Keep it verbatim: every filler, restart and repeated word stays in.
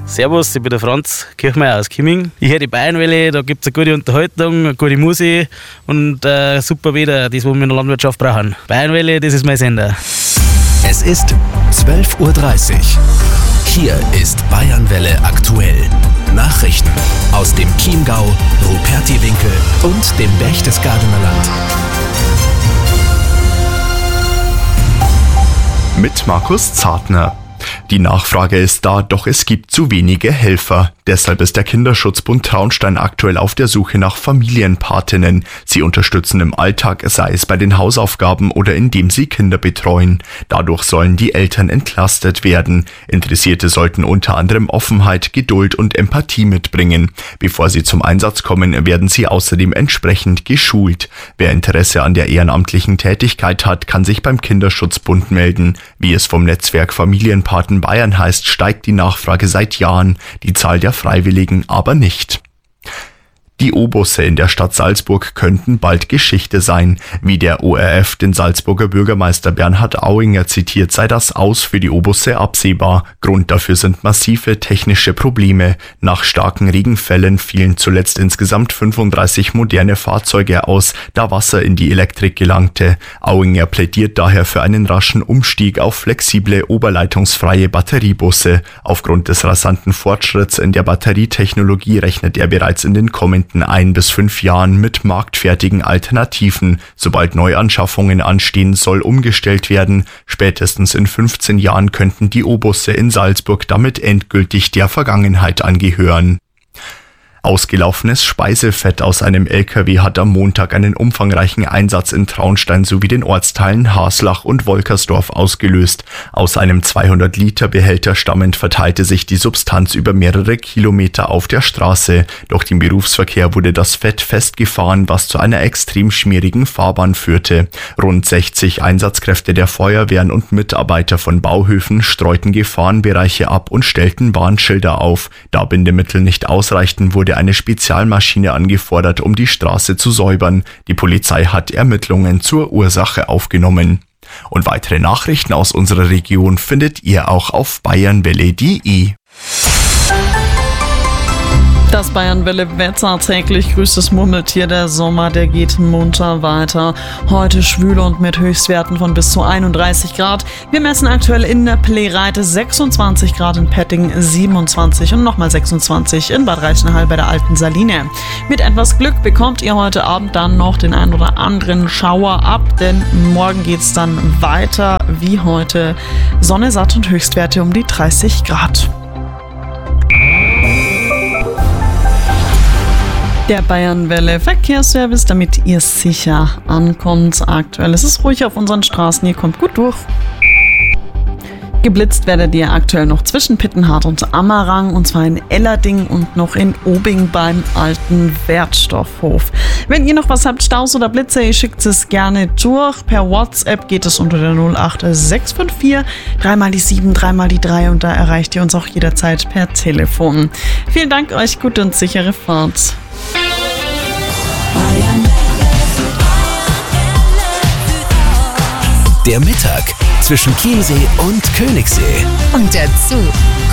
Servus, ich bin der Franz Kirchmeier aus Kimming. Ich höre die Bayernwelle, da gibt es eine gute Unterhaltung, eine gute Musik und äh, super Wetter, das, was wir in der Landwirtschaft brauchen. Bayernwelle, das ist mein Sender. Es ist zwölf Uhr dreißig. Hier ist Bayernwelle aktuell. Nachrichten aus dem Chiemgau, Rupertiwinkel und dem Berchtesgadener Land. Mit Markus Zartner. Die Nachfrage ist da, doch es gibt zu wenige Helfer. Deshalb ist der Kinderschutzbund Traunstein aktuell auf der Suche nach Familienpatinnen. Sie unterstützen im Alltag, sei es bei den Hausaufgaben oder indem sie Kinder betreuen. Dadurch sollen die Eltern entlastet werden. Interessierte sollten unter anderem Offenheit, Geduld und Empathie mitbringen. Bevor sie zum Einsatz kommen, werden sie außerdem entsprechend geschult. Wer Interesse an der ehrenamtlichen Tätigkeit hat, kann sich beim Kinderschutzbund melden. Wie es vom Netzwerk Familienpaten Bayern heißt, steigt die Nachfrage seit Jahren, die Zahl der Freiwilligen aber nicht. Die O-Busse in der Stadt Salzburg könnten bald Geschichte sein. Wie der O R F den Salzburger Bürgermeister Bernhard Auinger zitiert, sei das Aus für die O-Busse absehbar. Grund dafür sind massive technische Probleme. Nach starken Regenfällen fielen zuletzt insgesamt fünfunddreißig moderne Fahrzeuge aus, da Wasser in die Elektrik gelangte. Auinger plädiert daher für einen raschen Umstieg auf flexible, oberleitungsfreie Batteriebusse. Aufgrund des rasanten Fortschritts in der Batterietechnologie rechnet er bereits in den kommenden ein bis fünf Jahren mit marktfertigen Alternativen. Sobald Neuanschaffungen anstehen, soll umgestellt werden. Spätestens in fünfzehn Jahren könnten die O-Busse in Salzburg damit endgültig der Vergangenheit angehören. Ausgelaufenes Speisefett aus einem L K W hat am Montag einen umfangreichen Einsatz in Traunstein sowie den Ortsteilen Haslach und Wolkersdorf ausgelöst. Aus einem zweihundert Liter Behälter stammend verteilte sich die Substanz über mehrere Kilometer auf der Straße. Durch den Berufsverkehr wurde das Fett festgefahren, was zu einer extrem schmierigen Fahrbahn führte. Rund sechzig Einsatzkräfte der Feuerwehren und Mitarbeiter von Bauhöfen streuten Gefahrenbereiche ab und stellten Warnschilder auf. Da Bindemittel nicht ausreichten, wurde eine Spezialmaschine angefordert, um die Straße zu säubern. Die Polizei hat Ermittlungen zur Ursache aufgenommen. Und weitere Nachrichten aus unserer Region findet ihr auch auf bayernwelle punkt de. Das Bayernwelle-Wetter täglich grüßt das Murmeltier. Der Sommer, der geht munter weiter. Heute schwül und mit Höchstwerten von bis zu einunddreißig Grad. Wir messen aktuell in der Pleyreite sechsundzwanzig Grad, in Petting siebenundzwanzig und nochmal sechsundzwanzig in Bad Reichenhall bei der Alten Saline. Mit etwas Glück bekommt ihr heute Abend dann noch den ein oder anderen Schauer ab, denn morgen geht's dann weiter wie heute. Sonne satt und Höchstwerte um die dreißig Grad. Der Bayernwelle Verkehrsservice, damit ihr sicher ankommt. Aktuell ist es ruhig auf unseren Straßen, ihr kommt gut durch. Geblitzt werdet ihr aktuell noch zwischen Pittenhardt und Ammerang, und zwar in Ellerding und noch in Obing beim alten Wertstoffhof. Wenn ihr noch was habt, Staus oder Blitze, ihr schickt es gerne durch. Per WhatsApp geht es unter der null acht sechs fünf vier, dreimal die sieben, dreimal die drei, und da erreicht ihr uns auch jederzeit per Telefon. Vielen Dank euch, gute und sichere Fahrt. Der Mittag zwischen Chiemsee und Königssee. Und dazu